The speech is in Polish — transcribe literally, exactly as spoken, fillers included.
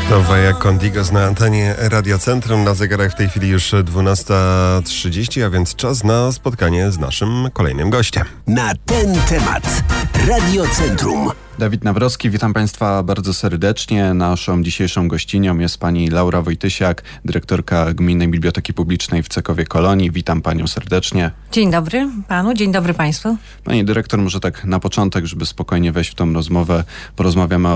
Nowa Condigos na antenie Radia Centrum. Na zegarach w tej chwili już dwunasta trzydzieści, a więc czas na spotkanie z naszym kolejnym gościem. Na ten temat Radio Centrum. Dawid Nawrocki, witam Państwa bardzo serdecznie. Naszą dzisiejszą gościnią jest pani Laura Wojtysiak, dyrektorka Gminnej Biblioteki Publicznej w Cekowie Kolonii. Witam Panią serdecznie. Dzień dobry Panu, dzień dobry Państwu. Pani dyrektor, może tak na początek, żeby spokojnie wejść w tą rozmowę, porozmawiamy